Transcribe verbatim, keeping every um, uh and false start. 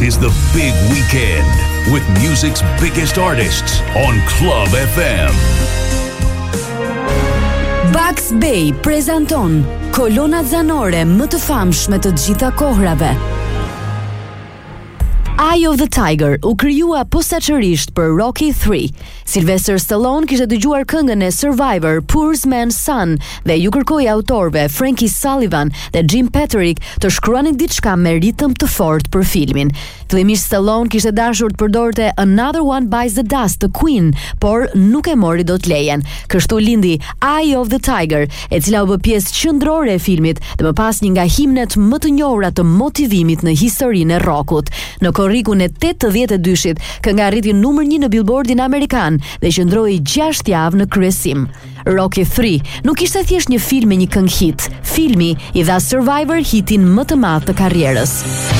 is the big weekend with music's biggest artists on Club F M. Bugs Bay prezanton kolonat zanore më të famshme të gjitha kohrave. Eye of the Tiger u krijua posaçërisht për Rocky three. Sylvester Stallone kishte dëgjuar këngën e Survivor, Poor Man's Son, dhe ju kërkoi autorëve Frankie Sullivan dhe Jim Patrick të shkruanin diçka me ritëm të fortë për filmin. Fillimisht Stallone kishte dashur të përdorte Another One Bites the Dust të Queen, por nuk e mori dot lejen. Kështu lindi Eye of the Tiger, e cila u bë pjesë qendrore e filmit dhe më pas një nga himnet më të njohura të motivimit në historinë e rockut. Në korrikun e tetëdhjetë e dyshit, kënga arriti numër një në Billboardin amerikan dhe qëndroi gjashtë javë në kryesim. Rocky three nuk ishte thjesht një film me një këngë hit. Filmi i dha Survivor hitin më të madh të karrierës.